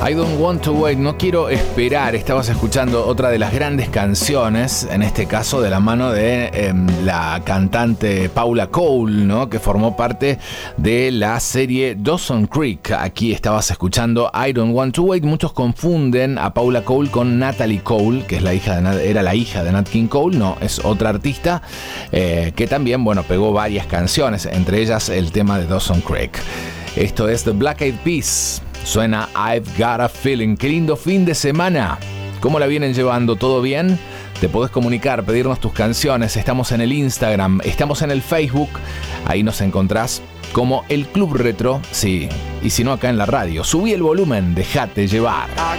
I Don't Want to Wait, no quiero esperar. Estabas escuchando otra de las grandes canciones, en este caso de la mano de la cantante Paula Cole, ¿no? Que formó parte de la serie Dawson's Creek. Aquí estabas escuchando I Don't Want to Wait. Muchos confunden a Paula Cole con Natalie Cole, que es era la hija de Nat King Cole. No, es otra artista que también, bueno, pegó varias canciones, entre ellas el tema de Dawson's Creek. Esto es The Black Eyed Peas. Suena I've Got a Feeling. Qué lindo fin de semana. ¿Cómo la vienen llevando? ¿Todo bien? Te podés comunicar, pedirnos tus canciones. Estamos en el Instagram, estamos en el Facebook. Ahí nos encontrás como El Club Retro. Sí, y si no, acá en la radio. Subí el volumen, dejate llevar.